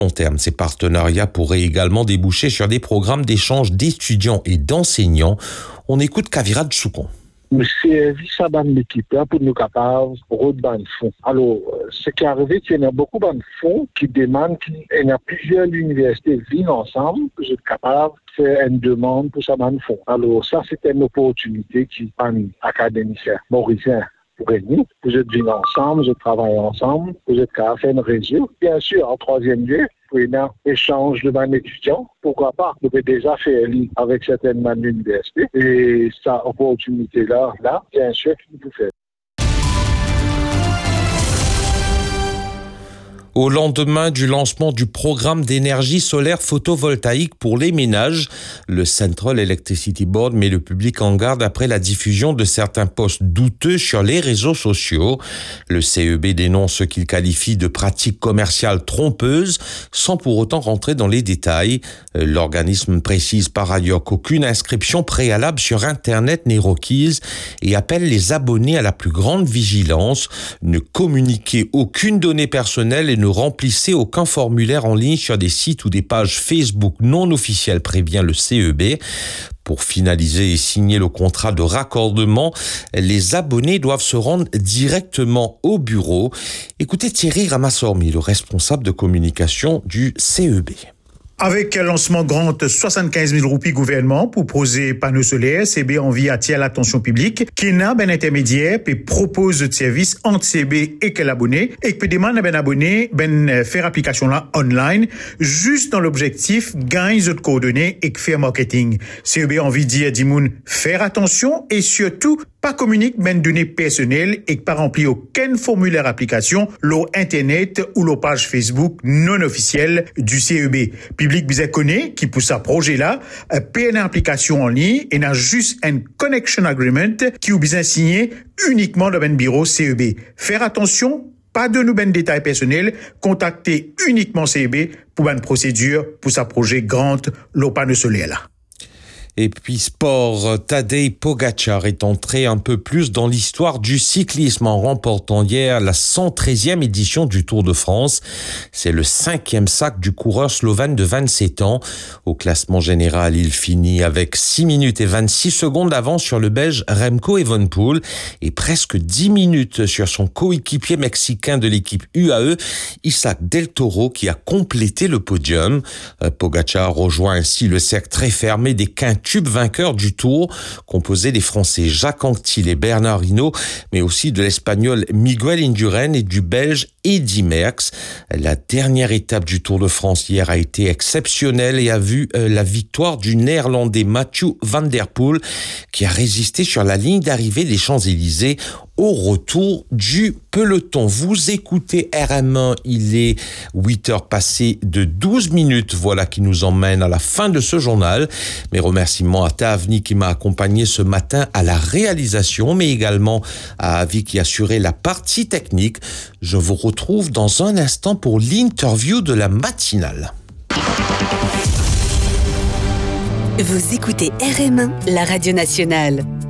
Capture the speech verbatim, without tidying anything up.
long terme. Ces partenariats pourraient également déboucher sur des programmes d'échange d'étudiants et d'enseignants. On écoute Kavirat Soukon. Le service à ban l'équipe pour nous capables de ban fonds. Alors, ce qui est arrivé, c'est qu'il y a beaucoup de fonds qui demandent qu'il y a plusieurs universités qui viennent ensemble pour être capables de faire une demande pour ça ban fonds. Alors, ça, c'était une opportunité qui un académicien mauricien pour nous, vous êtes venus ensemble, vous travaillez ensemble, vous êtes capable de faire un réseau. Bien sûr, en troisième lieu, pour un échange de ban étudiants, pourquoi pas, vous pouvez déjà faire avec certaines man universités et cette opportunité-là, là, bien sûr, qu'il vous fait. Au lendemain du lancement du programme d'énergie solaire photovoltaïque pour les ménages, le Central Electricity Board met le public en garde après la diffusion de certains posts douteux sur les réseaux sociaux. Le C E B dénonce ce qu'il qualifie de pratiques commerciales trompeuses, sans pour autant rentrer dans les détails. L'organisme précise par ailleurs qu'aucune inscription préalable sur Internet n'est requise et appelle les abonnés à la plus grande vigilance, ne communiquer aucune donnée personnelle et ne remplissez aucun formulaire en ligne sur des sites ou des pages Facebook non officielles, prévient le C E B. Pour finaliser et signer le contrat de raccordement, les abonnés doivent se rendre directement au bureau. Écoutez Thierry Ramassormi, le responsable de communication du C E B. Avec un lancement grand soixante-quinze mille roupies gouvernement pour poser panneaux solaires, C B envie attire l'attention publique, qui n'a ben intermédiaire et propose de services entre C B et quel abonné, et qui peut demander ben abonné ben faire application là online, juste dans l'objectif gagne de coordonnées et faire marketing. C B envie dire Dimoun faire attention et surtout pas communique ben données personnelles et pas remplir aucun formulaire application, leur internet ou leur page Facebook non officielle du C E B. Public bien connaît qui pour sa projet là, paie une application en ligne et n'a juste un connection agreement qui ou bien signé uniquement dans ben bureau C E B. Faire attention, pas de nouveaux ben détails personnels, contacter uniquement C E B pour une procédure pour sa projet grande leur panneau solaire là. Et puis sport, Tadej Pogačar est entré un peu plus dans l'histoire du cyclisme en remportant hier la cent treizième édition du Tour de France. C'est le cinquième sac du coureur slovène de vingt-sept ans. Au classement général, il finit avec six minutes et vingt-six secondes d'avance sur le Belge Remco Evenepoel et presque dix minutes sur son coéquipier mexicain de l'équipe U A E, Isaac Del Toro, qui a complété le podium. Pogačar rejoint ainsi le cercle très fermé des quintuples vainqueur du Tour, composé des Français Jacques Anquetil et Bernard Hinault, mais aussi de l'Espagnol Miguel Indurain et du Belge Eddy Merckx. La dernière étape du Tour de France hier a été exceptionnelle et a vu euh, la victoire du Néerlandais Mathieu van der Poel, qui a résisté sur la ligne d'arrivée des Champs-Élysées au retour du peloton. Vous écoutez R M un, il est huit heures passées de douze minutes. Voilà qui nous emmène à la fin de ce journal. Mes remerciements à Tavni qui m'a accompagné ce matin à la réalisation, mais également à Avi qui assurait la partie technique. Je vous retrouve dans un instant pour l'interview de la matinale. Vous écoutez R M un, la radio nationale.